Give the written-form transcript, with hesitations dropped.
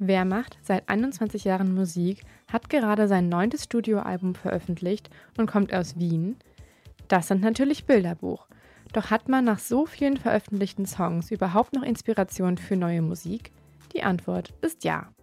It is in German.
Wer macht seit 21 Jahren Musik, hat gerade sein 9. Studioalbum veröffentlicht und kommt aus Wien? Das sind natürlich Bilderbuch. Doch hat man nach so vielen veröffentlichten Songs überhaupt noch Inspiration für neue Musik? Die Antwort ist ja.